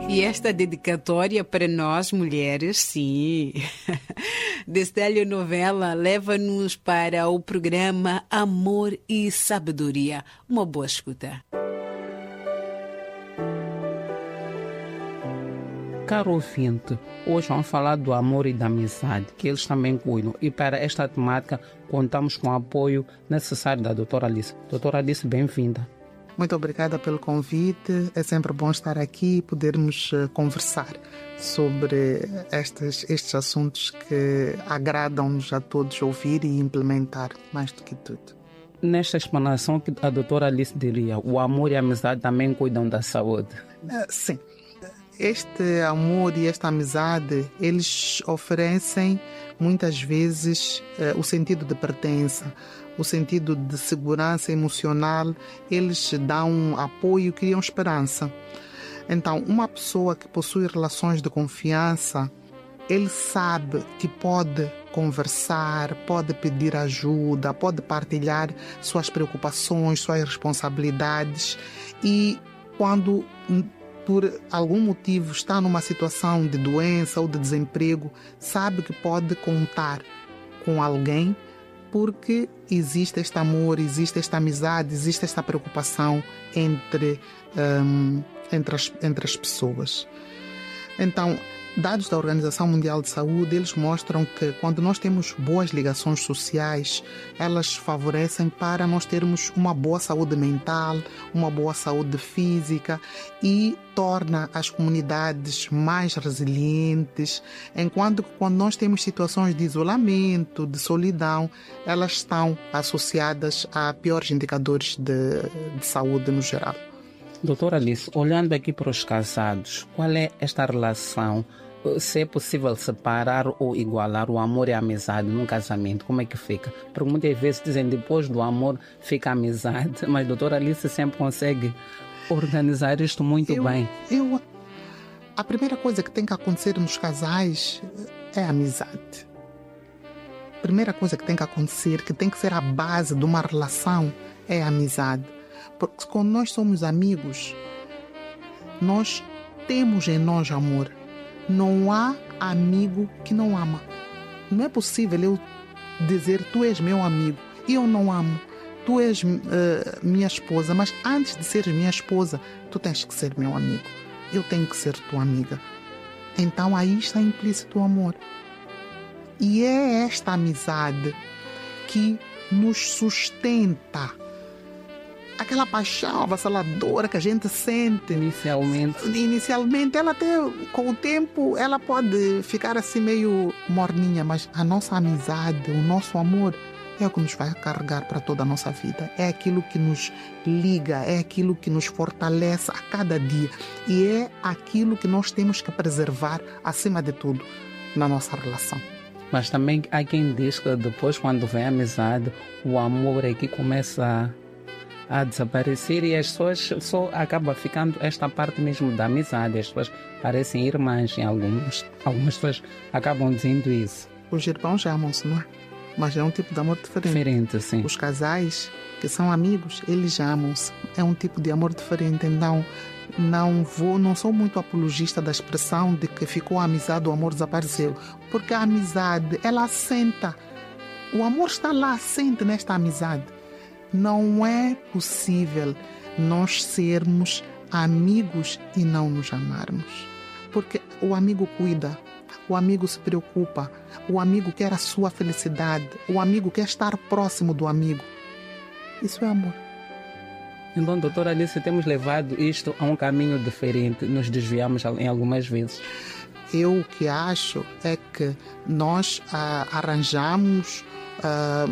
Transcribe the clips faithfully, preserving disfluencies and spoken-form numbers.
E esta dedicatória para nós mulheres, sim, Destello Novela leva-nos para o programa Amor e Sabedoria. Uma boa escuta. Caro ouvinte, hoje vamos falar do amor e da amizade, que eles também cuidam. E para esta temática, contamos com o apoio necessário da doutora Alice. Doutora Alice, bem-vinda. Muito obrigada pelo convite. É sempre bom estar aqui e podermos conversar sobre estes, estes assuntos que agradam-nos a todos ouvir e implementar, mais do que tudo. Nesta explanação que a doutora Alice diria, o amor e a amizade também cuidam da saúde. Uh, sim. Este amor e esta amizade, eles oferecem muitas vezes uh, o sentido de pertença, o sentido de segurança emocional, eles dão apoio, criam esperança. Então, uma pessoa que possui relações de confiança, ele sabe que pode conversar, pode pedir ajuda, pode partilhar suas preocupações, suas responsabilidades e quando por algum motivo está numa situação de doença ou de desemprego, sabe que pode contar com alguém porque existe este amor, existe esta amizade, existe esta preocupação entre, um, entre, as, entre as pessoas. Então, dados da Organização Mundial de Saúde, eles mostram que quando nós temos boas ligações sociais, elas favorecem para nós termos uma boa saúde mental, uma boa saúde física e torna as comunidades mais resilientes, enquanto que quando nós temos situações de isolamento, de solidão, elas estão associadas a piores indicadores de, de saúde no geral. Doutora Alice, olhando aqui para os casados, qual é esta relação? Se é possível separar ou igualar o amor e a amizade num casamento, como é que fica? Porque muitas vezes dizem depois do amor fica a amizade, mas a doutora Alice sempre consegue organizar isto muito eu, bem. Eu, a primeira coisa que tem que acontecer nos casais é a amizade. A primeira coisa que tem que acontecer, que tem que ser a base de uma relação, é a amizade. Porque quando nós somos amigos, nós temos em nós amor. Não há amigo que não ama. Não é possível eu dizer tu és meu amigo e eu não amo. Tu és uh, minha esposa, mas antes de seres minha esposa, tu tens que ser meu amigo. Eu tenho que ser tua amiga. Então aí está implícito o amor. E é esta amizade que nos sustenta. Aquela paixão avassaladora que a gente sente inicialmente, inicialmente ela até com o tempo ela pode ficar assim meio morninha, mas a nossa amizade, o nosso amor é o que nos vai carregar para toda a nossa vida, é aquilo que nos liga, é aquilo que nos fortalece a cada dia e é aquilo que nós temos que preservar acima de tudo na nossa relação. Mas também há quem diz que depois, quando vem a amizade, o amor é que começa a a desaparecer e as pessoas só acabam ficando esta parte mesmo da amizade. As pessoas parecem irmãs em algumas, algumas pessoas acabam dizendo isso. Os irmãos amam-se, não é? Mas é um tipo de amor diferente. Diferente, sim. Os casais que são amigos, eles amam-se. É um tipo de amor diferente. Então, não vou, não sou muito apologista da expressão de que ficou a amizade, o amor desapareceu. Porque a amizade, ela assenta. O amor está lá, assente nesta amizade. Não é possível nós sermos amigos e não nos amarmos. Porque o amigo cuida, o amigo se preocupa, o amigo quer a sua felicidade, o amigo quer estar próximo do amigo. Isso é amor. Então, doutora Alice, temos levado isto a um caminho diferente, nos desviamos em algumas vezes. Eu o que acho é que nós ah, arranjamos... Ah,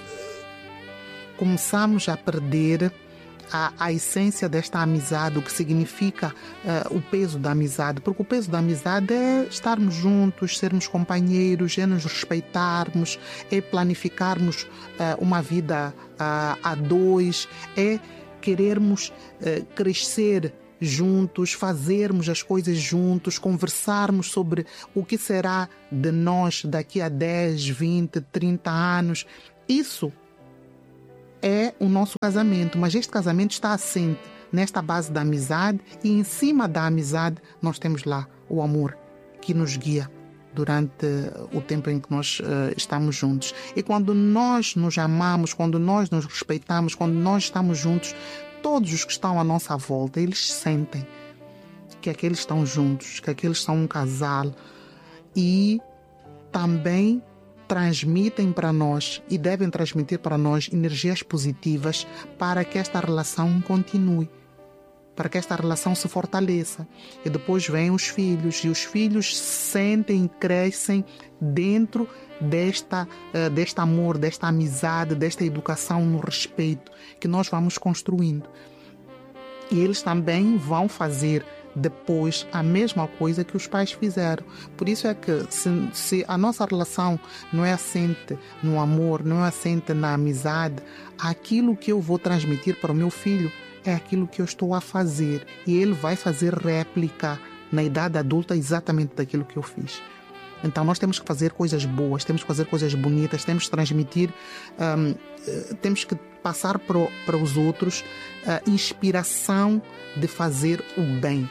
começamos a perder a, a essência desta amizade, o que significa uh, o peso da amizade, porque o peso da amizade é estarmos juntos, sermos companheiros, é nos respeitarmos, é planificarmos uh, uma vida uh, a dois, é querermos uh, crescer juntos, fazermos as coisas juntos, conversarmos sobre o que será de nós daqui a dez, vinte, trinta anos. Isso é o nosso casamento, mas este casamento está assente nesta base da amizade, e em cima da amizade nós temos lá o amor que nos guia durante o tempo em que nós uh, estamos juntos. E quando nós nos amamos, quando nós nos respeitamos, quando nós estamos juntos, todos os que estão à nossa volta, eles sentem que aqueles estão juntos, que aqueles são um casal, e também transmitem para nós e devem transmitir para nós energias positivas para que esta relação continue, para que esta relação se fortaleça. E depois vêm os filhos, e os filhos sentem e crescem dentro desta, uh, deste amor, desta amizade, desta educação no respeito que nós vamos construindo. E eles também vão fazer depois a mesma coisa que os pais fizeram. Por isso é que se, se a nossa relação não é assente no amor, não é assente na amizade, aquilo que eu vou transmitir para o meu filho é aquilo que eu estou a fazer, e ele vai fazer réplica na idade adulta exatamente daquilo que eu fiz. Então nós temos que fazer coisas boas, temos que fazer coisas bonitas, temos que transmitir, um, temos que passar para, para os outros a inspiração de fazer o bem,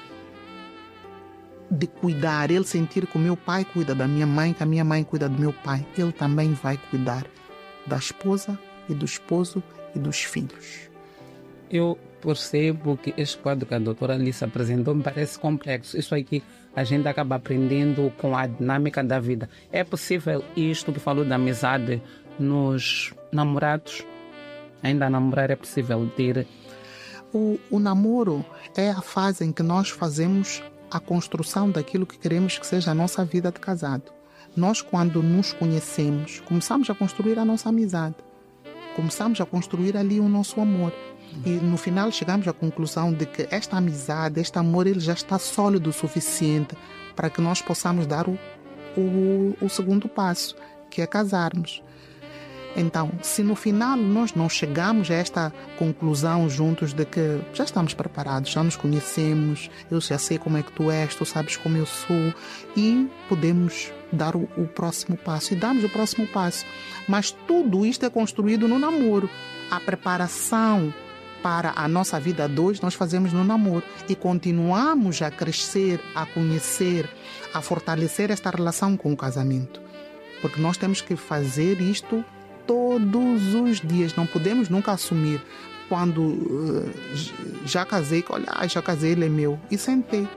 de cuidar, ele sentir que o meu pai cuida da minha mãe, que a minha mãe cuida do meu pai, ele também vai cuidar da esposa e do esposo e dos filhos. Eu percebo que este quadro que a doutora Alice apresentou me parece complexo. Isso aqui a gente acaba aprendendo com a dinâmica da vida. É possível isto que falou da amizade nos namorados? Ainda a namorar é possível ter? O, o namoro é a fase em que nós fazemos a construção daquilo que queremos que seja a nossa vida de casado. Nós, quando nos conhecemos, começamos a construir a nossa amizade. Começamos a construir ali o nosso amor. E no final chegamos à conclusão de que esta amizade, este amor, ele já está sólido o suficiente para que nós possamos dar o, o, o segundo passo, que é casarmos. Então, se no final nós não chegamos a esta conclusão juntos de que já estamos preparados, já nos conhecemos, eu já sei como é que tu és, tu sabes como eu sou, e podemos dar o, o próximo passo, e damos o próximo passo. Mas tudo isto é construído no namoro. A preparação para a nossa vida a dois nós fazemos no namoro, e continuamos a crescer, a conhecer, a fortalecer esta relação com o casamento. Porque nós temos que fazer isto todos os dias. Não podemos nunca assumir quando uh, já casei, olha, já casei, ele é meu, e sentei.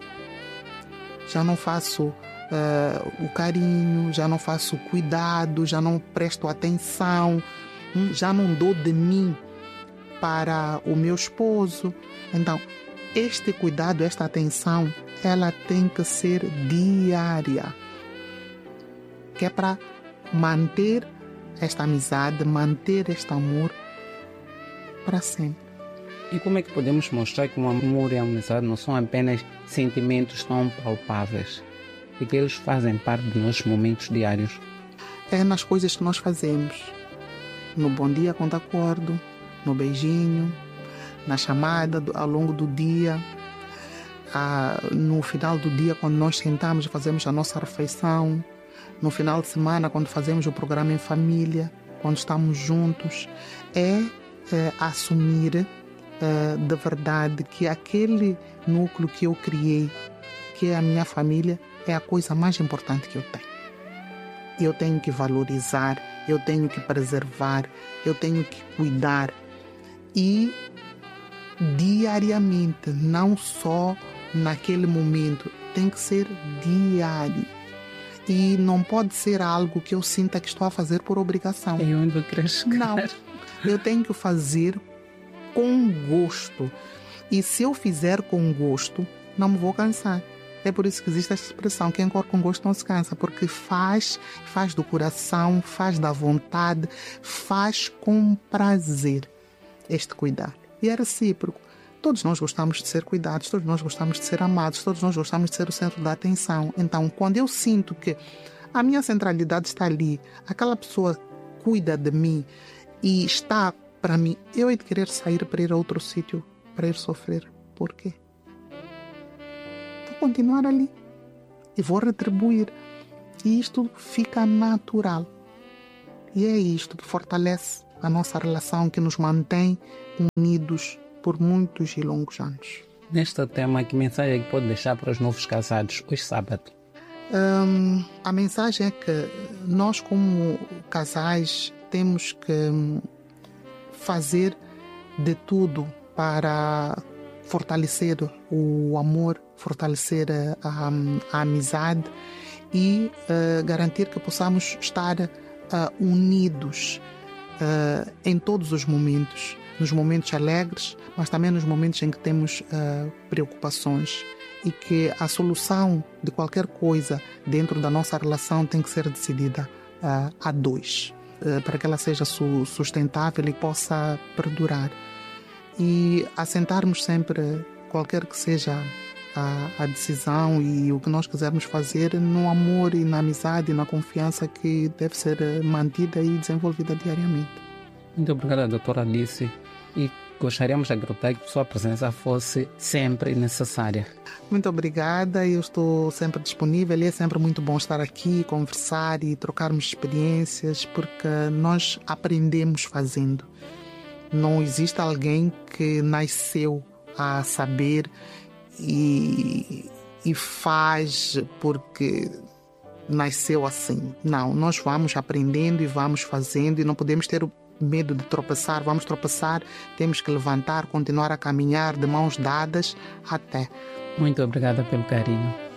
Já não faço uh, o carinho, já não faço o cuidado, já não presto atenção, já não dou de mim para o meu esposo. Então, este cuidado, esta atenção, ela tem que ser diária, que é para manter esta amizade, manter este amor para sempre. E como é que podemos mostrar que o amor e a amizade não são apenas sentimentos tão palpáveis e que eles fazem parte dos nossos momentos diários? É nas coisas que nós fazemos, no bom dia quando acordo, no beijinho, na chamada do, ao longo do dia, ah, no final do dia quando nós sentamos e fazemos a nossa refeição, no final de semana quando fazemos o programa em família, quando estamos juntos. É, é assumir é, de verdade que aquele núcleo que eu criei, que é a minha família, é a coisa mais importante que eu tenho. Eu tenho que valorizar, eu tenho que preservar, eu tenho que cuidar. E diariamente, não só naquele momento, tem que ser diário. E não pode ser algo que eu sinta que estou a fazer por obrigação. É onde eu quero chegar. Não, eu tenho que fazer com gosto. E se eu fizer com gosto, não me vou cansar. É por isso que existe esta expressão, quem corre com gosto não se cansa, porque faz, faz do coração, faz da vontade, faz com prazer este cuidar. E é recíproco. Todos nós gostamos de ser cuidados, todos nós gostamos de ser amados, todos nós gostamos de ser o centro da atenção. Então, quando eu sinto que a minha centralidade está ali, aquela pessoa cuida de mim e está para mim, eu hei de querer sair para ir a outro sítio, para ir sofrer. Por quê? Vou continuar ali e vou retribuir. E isto fica natural. E é isto que fortalece a nossa relação, que nos mantém unidos por muitos e longos anos. Neste tema, que mensagem é que pode deixar para os novos casados hoje sábado? Hum, a mensagem é que nós, como casais, temos que fazer de tudo para fortalecer o amor, fortalecer a, a amizade e uh, garantir que possamos estar uh, unidos uh, em todos os momentos, nos momentos alegres, mas também nos momentos em que temos uh, preocupações, e que a solução de qualquer coisa dentro da nossa relação tem que ser decidida uh, a dois, uh, para que ela seja su- sustentável e possa perdurar. E assentarmos sempre, qualquer que seja a, a decisão e o que nós quisermos fazer, no amor e na amizade e na confiança que deve ser mantida e desenvolvida diariamente. Muito obrigada, doutora Alice. E gostaríamos de agradecer que sua presença fosse sempre necessária. Muito obrigada, eu estou sempre disponível e é sempre muito bom estar aqui, conversar e trocarmos experiências, porque nós aprendemos fazendo. Não existe alguém que nasceu a saber e, e faz porque nasceu assim. Não, nós vamos aprendendo e vamos fazendo e não podemos ter o medo de tropeçar. Vamos tropeçar, temos que levantar, continuar a caminhar de mãos dadas até. Muito obrigada pelo carinho.